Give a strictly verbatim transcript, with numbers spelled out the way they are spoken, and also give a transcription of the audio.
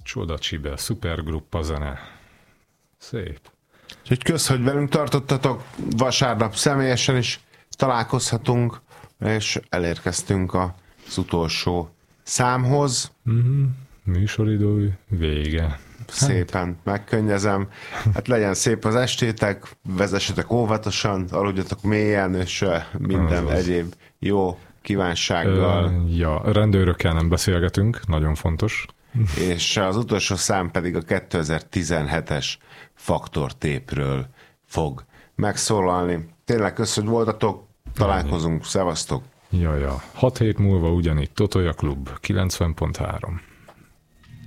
Csoda csibe, szupergruppa zene. Szép. Úgyhogy kösz, hogy velünk tartottatok. Vasárnap személyesen is találkozhatunk, és elérkeztünk az utolsó számhoz. Mm-hmm. Műsoridő vége. Szépen megkönnyezem. Hát legyen szép az estétek, vezessetek óvatosan, aludjatok mélyen, és minden Azaz. egyéb jó kívánsággal. Ö, ja, rendőrökkel nem beszélgetünk, nagyon fontos. És az utolsó szám pedig a kétezer-tizenhetes faktortépről fog megszólalni. Tényleg köszönöm, hogy voltatok, találkozunk, szevasztok! Ja, ja. Hat hét múlva ugyanitt Totolja Klub kilencven pont három.